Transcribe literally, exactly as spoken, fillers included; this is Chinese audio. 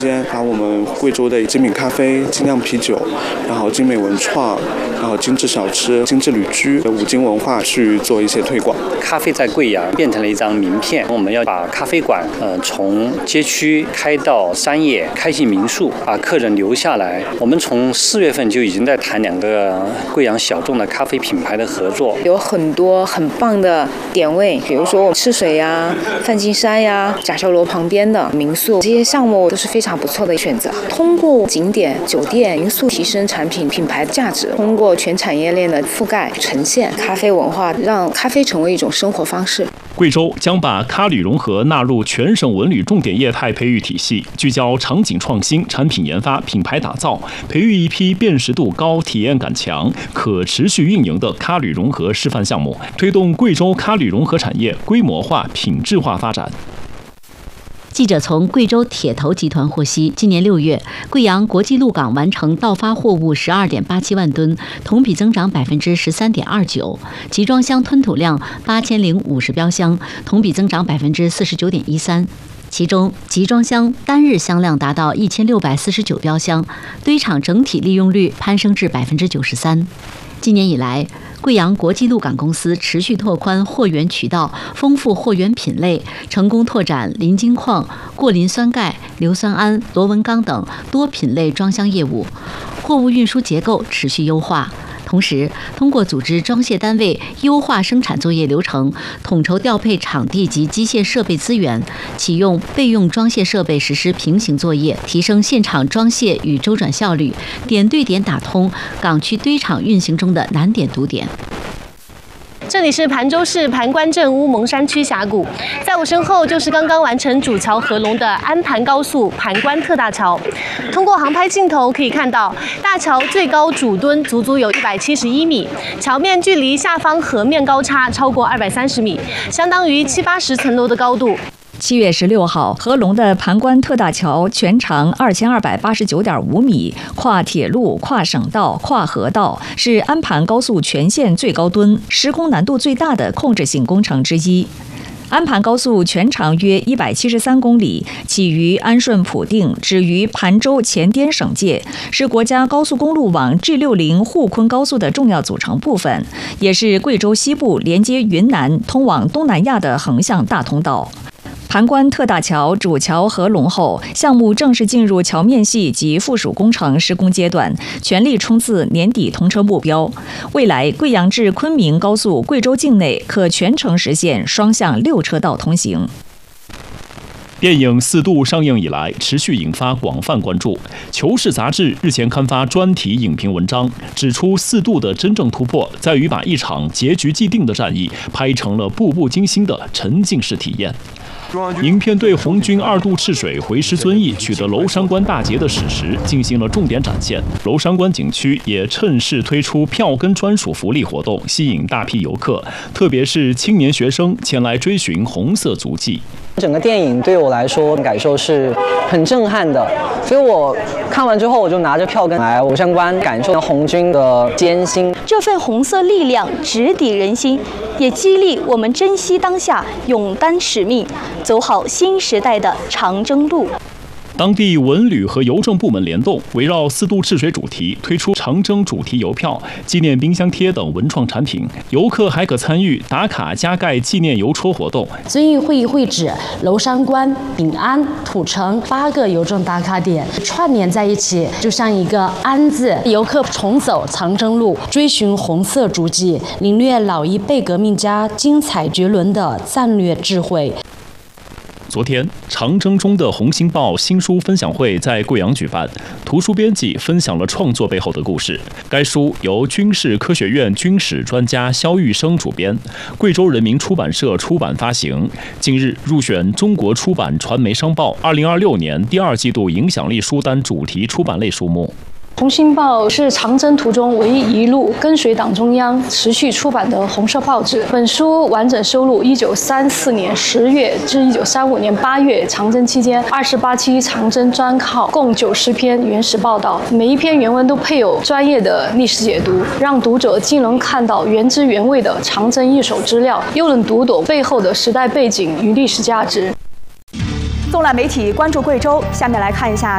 把我们贵州的精品咖啡、精酿啤酒，然后精美文创，然后精致小吃、精致旅居的五金文化去做一些推广。 咖啡在贵阳变成了一张名片，我们要把咖啡馆呃从街区开到商业，开进民宿，把客人留下来。我们从四月份就已经在谈两个贵阳小众的咖啡品牌的合作， 有很多很棒的点位，比如说赤水呀、梵净山呀、甲校楼旁边的民宿，这些项目都是非常不错的选择。通过景点、酒店、民宿提升产品品牌的价值，通过全产业链的覆盖呈现咖啡文化，让咖啡成为一种生活方式。 贵州将把咖旅融合纳入全省文旅重点业态培育体系，聚焦场景创新、产品研发、品牌打造，培育一批辨识度高、体验感强、可持续运营的咖旅融合示范项目，推动贵州咖旅融合产业规模化、品质化发展。 记者从贵州铁头集团获悉，今年六月，贵阳国际陆港完成到发货物十二点八七万吨，同比增长百分之十三点二九；集装箱吞吐量八千零五十标箱，同比增长百分之四十九点一三。其中，集装箱单日箱量达到一千六百四十九标箱，堆场整体利用率攀升至百分之九十三。今年以来，贵阳国际陆港公司持续拓宽货源渠道，丰富货源品类，成功拓展磷金矿、过磷酸钙、硫酸铵、螺纹钢等多品类装箱业务，货物运输结构持续优化。同时，通过组织装卸单位优化生产作业流程，统筹调配场地及机械设备资源，启用备用装卸设备实施平行作业，提升现场装卸与周转效率，点对点打通港区堆场运行中的难点堵点。 这里是盘州市盘关镇乌蒙山区峡谷，在我身后就是刚刚完成主桥合龙的安盘高速盘关特大桥。通过航拍镜头可以看到，大桥最高主墩足足有一百七十一米，桥面距离下方河面高差超过二百三十米，相当于七八十层楼的高度。 七月十六号，合龙的盘关特大桥全长二千二百八十九点五米，跨铁路、跨省道、跨河道，是安盘高速全线最高墩、施工难度最大的控制性工程之一。安盘高速全长约一百七十三公里，起于安顺普定，止于盘州前滇省界，是国家高速公路网 G 六十沪昆高速的重要组成部分，也是贵州西部连接云南、通往东南亚的横向大通道。盘关特大桥主桥合龙后，项目正式进入桥面系及附属工程施工阶段，全力冲刺年底通车目标。未来，贵阳至昆明高速贵州境内可全程实现双向六车道通行。 电影《四渡》上映以来，持续引发广泛关注。《求是》杂志日前刊发专题影评文章，指出《四渡》的真正突破在于把一场结局既定的战役拍成了步步惊心的沉浸式体验。影片对红军二渡赤水回师遵义、取得娄山关大捷的史实进行了重点展现。娄山关景区也趁势推出票根专属福利活动，吸引大批游客，特别是青年学生前来追寻红色足迹。 整个电影对我来说感受是很震撼的，所以我看完之后我就拿着票根来娄山关感受红军的艰辛。 这份红色力量直抵人心，也激励我们珍惜当下，勇担使命，走好新时代的长征路。 当地文旅和邮政部门联动，围绕四渡赤水主题推出长征主题邮票、纪念冰箱贴等文创产品，游客还可参与打卡加盖纪念邮戳活动。 遵义会议会址、娄山关、丙安、土城八个邮政打卡点串联在一起，就像一个安字。游客重走长征路，追寻红色足迹，领略老一辈革命家精彩绝伦的战略智慧。 昨天，长征中的红星报新书分享会在贵阳举办，图书编辑分享了创作背后的故事。该书由军事科学院军史专家肖玉生主编，贵州人民出版社出版发行。近日入选中国出版传媒商报二零二六年第二季度影响力书单主题出版类书目。 红星报是长征途中唯一一路跟随党中央持续出版的红色报纸。本书完整收录一九三四年十月至一九三五年八月长征期间二十八期长征专号，共九十篇原始报道。每一篇原文都配有专业的历史解读，让读者既能看到原汁原味的长征一手资料，又能读懂背后的时代背景与历史价值。 纵览媒体关注贵州，下面来看一下